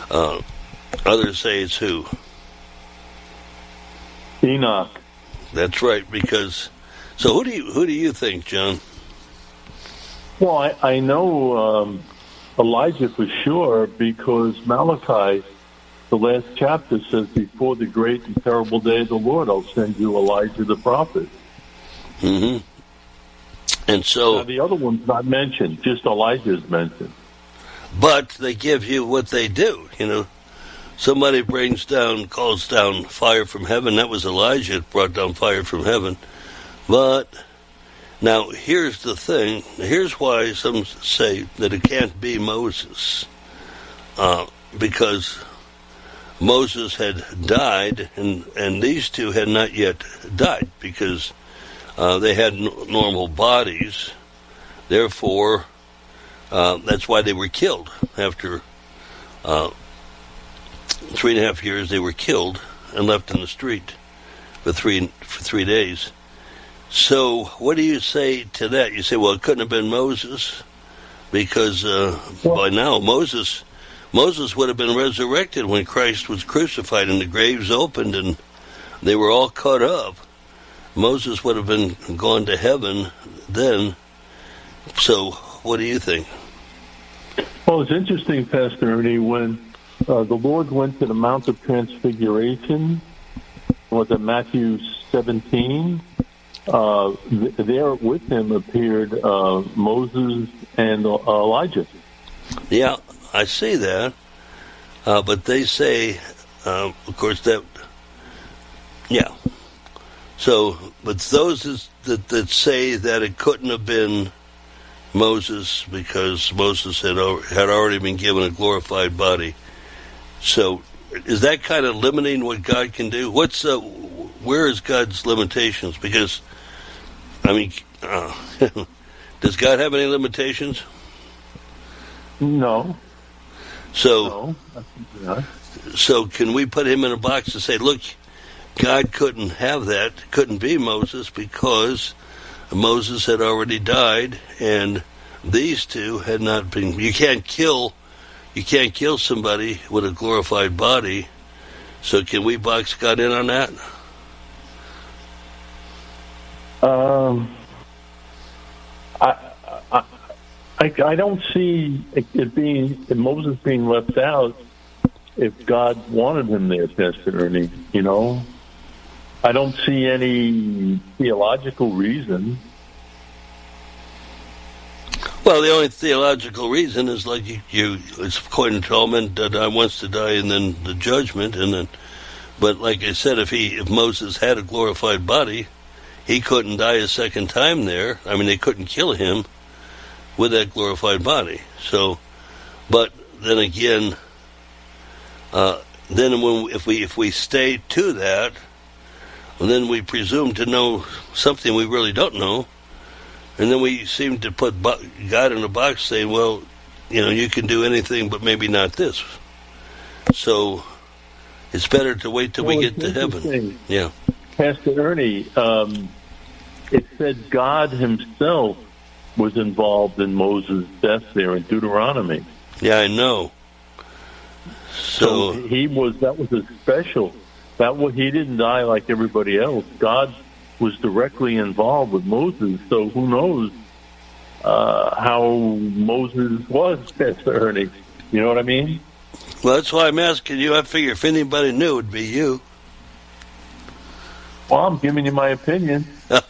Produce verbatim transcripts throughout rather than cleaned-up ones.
Uh, others say it's who? Enoch. That's right. Because so, who do you who do you think, John? Well, I, I know um, Elijah for sure, because Malachi, the last chapter, says, "Before the great and terrible day of the Lord, I'll send you Elijah the prophet." Mm-hmm. And so now, the other one's not mentioned; just Elijah's mentioned. But they give you what they do. You know, somebody brings down, calls down fire from heaven. That was Elijah that brought down fire from heaven. But now, here's the thing. Here's why some say that it can't be Moses. Uh, because Moses had died, and, and these two had not yet died, because uh, they had n- normal bodies. Therefore, uh, that's why they were killed. After uh, three and a half years, they were killed and left in the street for three for three days. So, what do you say to that? You say, well, it couldn't have been Moses, because uh, by now Moses Moses would have been resurrected when Christ was crucified and the graves opened and they were all cut up. Moses would have been gone to heaven then. So, what do you think? Well, it's interesting, Pastor Ernie, when uh, the Lord went to the Mount of Transfiguration, was it Matthew seventeen? Uh, th- there with him appeared uh, Moses and uh, Elijah. Yeah, I see that. Uh, but they say, uh, of course, that, yeah. So, but those is, that, that say that it couldn't have been Moses because Moses had had already been given a glorified body. So, is that kind of limiting what God can do? What's uh, where is God's limitations? Because, I mean, uh, does God have any limitations? No. So, no. So can we put him in a box and say, look, God couldn't have that, couldn't be Moses because Moses had already died and these two had not been. You can't kill, you can't kill somebody with a glorified body. So can we box God in on that? Um, I, I, I, I don't see it being Moses being left out if God wanted him there, Pastor Ernie. You know, I don't see any theological reason. Well, the only theological reason is like you, you it's according to Talmud that I wants to die and then the judgment, and then. But like I said, if he if Moses had a glorified body, he couldn't die a second time there. I mean, they couldn't kill him with that glorified body. So, but then again, uh, then when if we if we stay to that, well, then we presume to know something we really don't know, and then we seem to put God in a box, saying, "Well, you know, you can do anything, but maybe not this." So, it's better to wait till well, we get to heaven. Yeah, Pastor Ernie. Um, It said God himself was involved in Moses' death there in Deuteronomy. Yeah, I know. So, so he was, that was a special, that was, he didn't die like everybody else. God was directly involved with Moses, so who knows uh, how Moses was, Pastor Ernie. You know what I mean? Well, that's why I'm asking you. I figure if anybody knew, it would be you. Well, I'm giving you my opinion.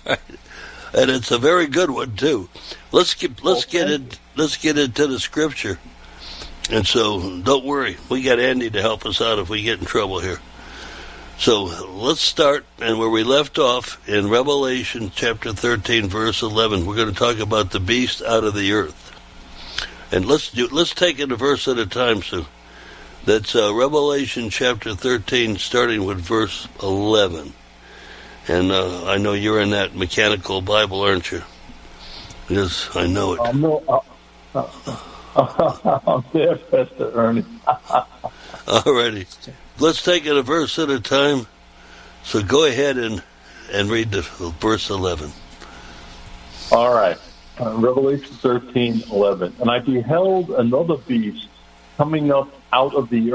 And it's a very good one too. Let's get let's okay. get it let's get into the scripture. And so don't worry, we got Andy to help us out if we get in trouble here. So let's start and where we left off in Revelation chapter thirteen, verse eleven. We're going to talk about the beast out of the earth. And let's do let's take it a verse at a time. So that's uh, Revelation chapter thirteen, starting with verse eleven. And uh, I know you're in that mechanical Bible, aren't you? Yes, I know it. I'm no, uh, uh, I'm there, Pastor Ernie. All righty. Let's take it a verse at a time. So go ahead and, and read the verse eleven. All right. Uh, Revelation thirteen, eleven. And I beheld another beast coming up out of the